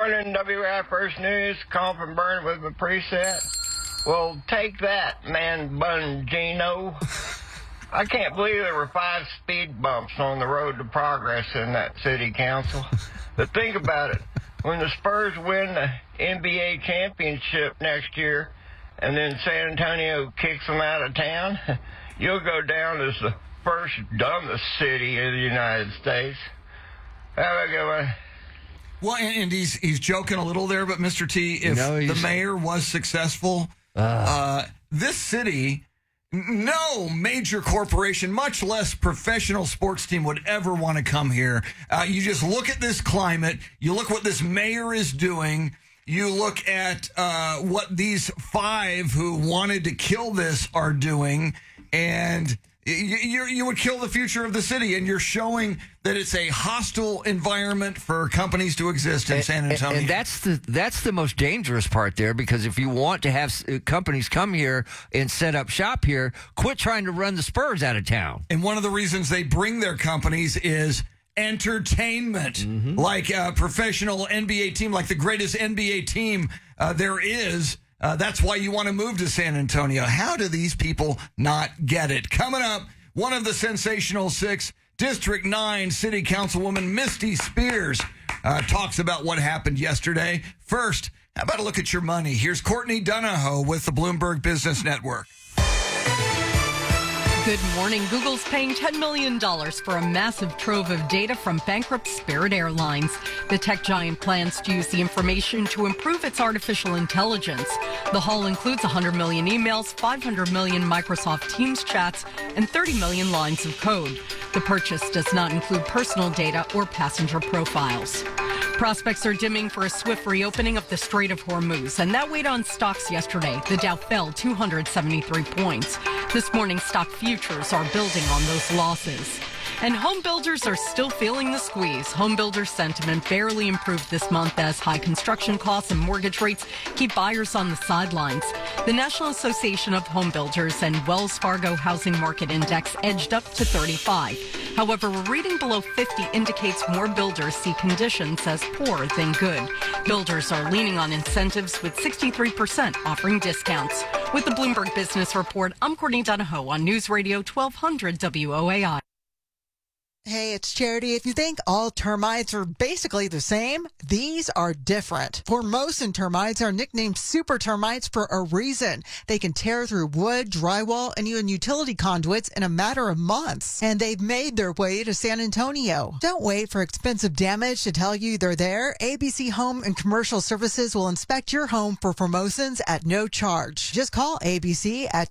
morning, WI First News. Calm from Burn with my preset. Well, take that, man bun Gino. I can't believe there were 5 speed bumps on the road to progress in that city council. But think about it. When the Spurs win the NBA championship next year and then San Antonio kicks them out of town, you'll go down as the first dumbest city in the United States. Have a good one. Well, and he's joking a little there, but Mr. T, if the mayor was successful, this city, no major corporation, much less professional sports team would ever want to come here. You just look at this climate, you look what this mayor is doing, you look at what these 5 who wanted to kill this are doing, and you would kill the future of the city, and you're showing that it's a hostile environment for companies to exist in San Antonio. And that's the most dangerous part there, because if you want to have companies come here and set up shop here, quit trying to run the Spurs out of town. And one of the reasons they bring their companies is entertainment, like a professional NBA team, like the greatest NBA team there is. That's why you want to move to San Antonio. How do these people not get it? Coming up, one of the sensational 6, District 9 City Councilwoman Misty Spears talks about what happened yesterday. First, how about a look at your money? Here's Courtney Donahoe with the Bloomberg Business Network. Good morning. Google's paying $10 million for a massive trove of data from bankrupt Spirit Airlines. The tech giant plans to use the information to improve its artificial intelligence. The haul includes 100 million emails, 500 million Microsoft Teams chats, and 30 million lines of code. The purchase does not include personal data or passenger profiles. Prospects are dimming for a swift reopening of the Strait of Hormuz, and that weighed on stocks yesterday. The Dow fell 273 points. This morning, stock futures are building on those losses. And home builders are still feeling the squeeze. Home builder sentiment barely improved this month as high construction costs and mortgage rates keep buyers on the sidelines. The National Association of Home Builders and Wells Fargo Housing Market Index edged up to 35. However, a reading below 50 indicates more builders see conditions as poor than good. Builders are leaning on incentives, with 63% offering discounts. With the Bloomberg Business Report, I'm Courtney Donahoe on News Radio 1200 WOAI. Hey, it's Charity. If you think all termites are basically the same, these are different. Formosan termites are nicknamed super termites for a reason. They can tear through wood, drywall, and even utility conduits in a matter of months. And they've made their way to San Antonio. Don't wait for expensive damage to tell you they're there. ABC Home and Commercial Services will inspect your home for Formosans at no charge. Just call ABC at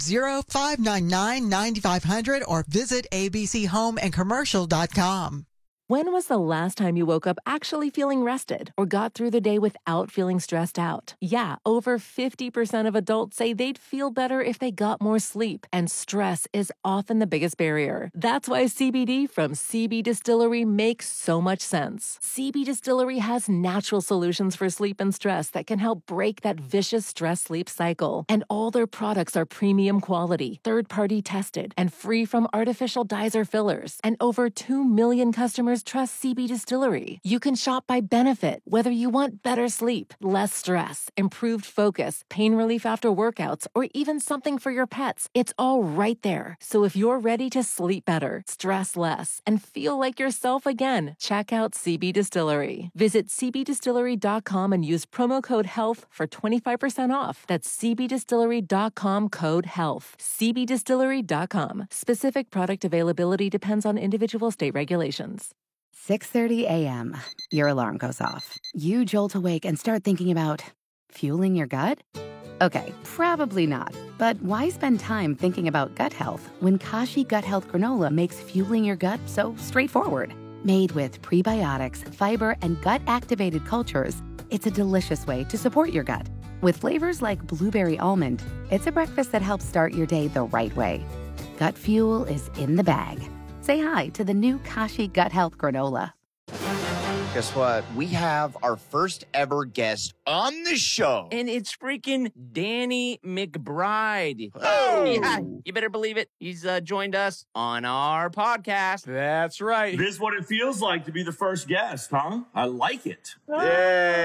210-599-9500 or visit ABC Home and Commercial.com. When was the last time you woke up actually feeling rested or got through the day without feeling stressed out? Yeah, over 50% of adults say they'd feel better if they got more sleep, and stress is often the biggest barrier. That's why CBD from CB Distillery makes so much sense. CB Distillery has natural solutions for sleep and stress that can help break that vicious stress-sleep cycle. And all their products are premium quality, third-party tested, and free from artificial dyes or fillers. And over 2 million customers trust CB Distillery. You can shop by benefit, whether you want better sleep, less stress, improved focus, pain relief after workouts, or even something for your pets. It's all right there. So if you're ready to sleep better, stress less, and feel like yourself again, check out CB Distillery. Visit cbdistillery.com and use promo code HEALTH for 25% off. That's cbdistillery.com, code HEALTH. cbdistillery.com. Specific product availability depends on individual state regulations. 6:30 a.m. Your alarm goes off. You jolt awake and start thinking about fueling your gut? Okay, probably not. But why spend time thinking about gut health when Kashi Gut Health Granola makes fueling your gut so straightforward? Made with prebiotics, fiber, and gut-activated cultures, it's a delicious way to support your gut. With flavors like blueberry almond, it's a breakfast that helps start your day the right way. Gut fuel is in the bag. Say hi to the new Kashi Gut Health Granola. Guess what? We have our first ever guest on the show. And it's freaking Danny McBride. Oh! Yeah, you better believe it. He's joined us on our podcast. That's right. This is what it feels like to be the first guest, huh? I like it. Yeah.